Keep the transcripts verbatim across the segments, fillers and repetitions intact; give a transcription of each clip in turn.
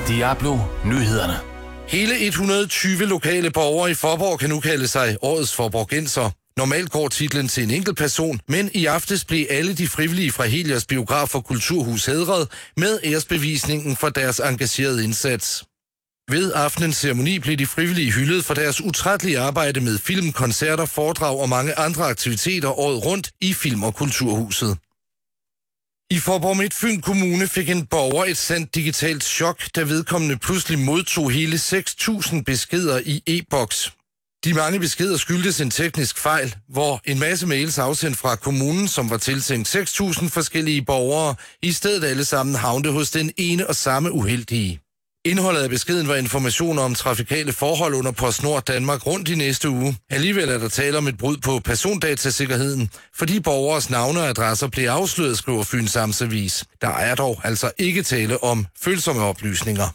Diablo Nyhederne. Hele et hundrede og tyve lokale borgere i Faaborg kan nu kalde sig årets Faaborgenser. Normalt går titlen til en enkelt person, men i aftes blev alle de frivillige fra Helios Biograf og Kulturhus hædret med æresbevisningen for deres engagerede indsats. Ved aftenens ceremoni blev de frivillige hyldet for deres utrættelige arbejde med film, koncerter, foredrag og mange andre aktiviteter året rundt i Film- og Kulturhuset. I Faaborg Midtfyn Kommune fik en borger et sandt digitalt chok, da vedkommende pludselig modtog hele seks tusind beskeder i e-boks. De mange beskeder skyldtes en teknisk fejl, hvor en masse mails afsendt fra kommunen, som var tiltænkt seks tusind forskellige borgere, i stedet alle sammen havnede hos den ene og samme uheldige. Indholdet af beskeden var informationer om trafikale forhold under PostNord Danmark rundt i næste uge. Alligevel er der tale om et brud på persondatasikkerheden, fordi borgers navne og adresser blev afsløret, skriver Fyns Amtsavis. Der er dog altså ikke tale om følsomme oplysninger.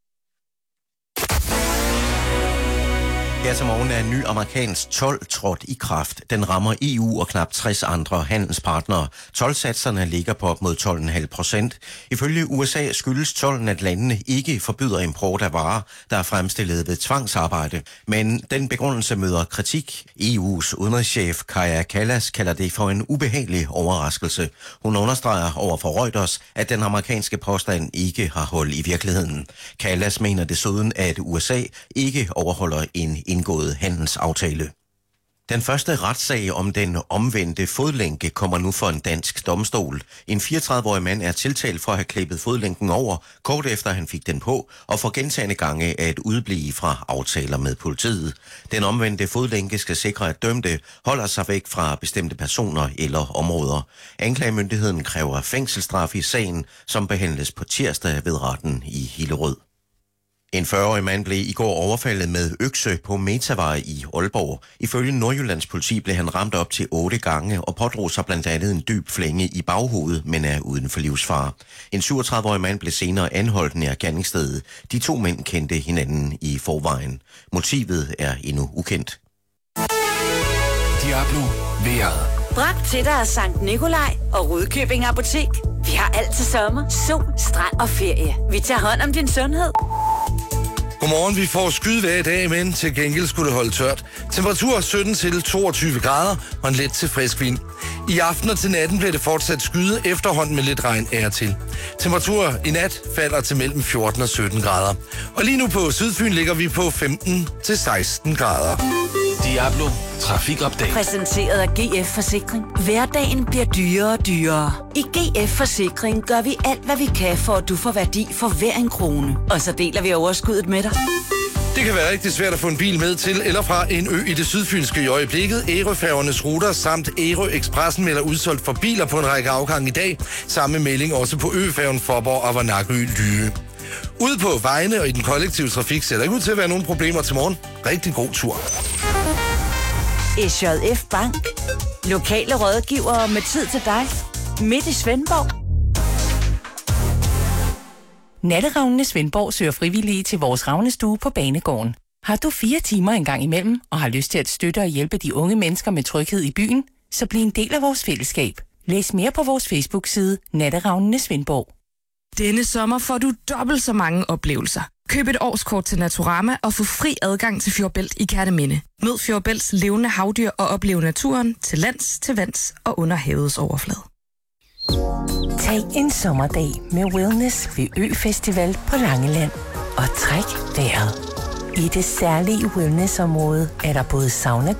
Her til morgen er en ny amerikansk told trådt i kraft. Den rammer E U og knap tres andre handelspartnere. Toldsatserne ligger på op mod tolv komma fem procent. Ifølge U S A skyldes tolden, at landene ikke forbyder import af varer, der er fremstillet ved tvangsarbejde. Men den begrundelse møder kritik. E U's udenrigschef Kaja Kallas kalder det for en ubehagelig overraskelse. Hun understreger over for Reuters, at den amerikanske påstand ikke har hold i virkeligheden. Kallas mener desuden, at U S A ikke overholder en indgået handelsaftale. Den første retssag om den omvendte fodlænke kommer nu for en dansk domstol. En fireogtredive-årig mand er tiltalt for at have klippet fodlænken over, kort efter han fik den på, og for gentagne gange at udblive fra aftaler med politiet. Den omvendte fodlænke skal sikre, at dømte holder sig væk fra bestemte personer eller områder. Anklagemyndigheden kræver fængselsstraf i sagen, som behandles på tirsdag ved retten i Hillerød. En fyrre-årig mand blev i går overfaldet med økse på Metavej i Aalborg. Ifølge Nordjyllands politi blev han ramt op til otte gange og pådrog sig blandt andet en dyb flænge i baghovedet, men er uden for livsfare. En syvogtredive-årig mand blev senere anholdt nær gerningsstedet. De to mænd kendte hinanden i forvejen. Motivet er endnu ukendt. Diablo vejret. Bragt til dig af Sankt Nikolaj og Rudkøbing Apotek. Vi har alt til sommer, sol, strand og ferie. Vi tager hånd om din sundhed. Godmorgen, vi får skyde hver dag, men til gengæld skulle det holde tørt. Temperatur sytten til toogtyve grader og en let til frisk vind. I aften og til natten bliver det fortsat skyde, efterhånden med lidt regn af og til. Temperatur i nat falder til mellem fjorten og sytten grader. Og lige nu på Sydfyn ligger vi på femten til seksten grader. Diablo Trafikupdate. Præsenteret af G F Forsikring. Hverdagen bliver dyrere og dyrere. I G F Forsikring gør vi alt, hvad vi kan, for at du får værdi for hver en krone. Og så deler vi overskuddet med dig. Det kan være rigtig svært at få en bil med til eller fra en ø i det sydfynske i øjeblikket. Ærøfærgernes ruter samt Ærø Expressen melder udsolgt for biler på en række afgange i dag. Samme melding også på øfærgen Faaborg og Varnakø Lyge. Ude på vejene og i den kollektive trafik ser der ikke ud til at være nogen problemer til morgen. Rigtig god tur. S J F Bank. Lokale rådgivere med tid til dig. Midt i Svendborg. Natteravnene Svendborg søger frivillige til vores ravnestue på Banegården. Har du fire timer en gang imellem, og har lyst til at støtte og hjælpe de unge mennesker med tryghed i byen, så bliv en del af vores fællesskab. Læs mere på vores Facebook-side Natteravnene Svendborg. Denne sommer får du dobbelt så mange oplevelser. Køb et årskort til Naturama og få fri adgang til Fjordbælt i Kerteminde. Mød Fjordbælts levende havdyr og oplev naturen til lands, til vands og under havets overflade. Tag en sommerdag med Wellness ved Ø-festival på Langeland og træk vejret. I det særlige wellnessområde er der både sauna,